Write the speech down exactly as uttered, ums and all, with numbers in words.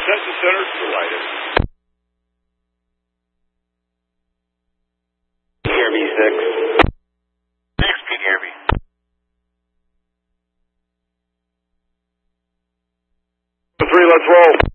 Census Center, delighted. P R B six. six P R B. Three, let's roll.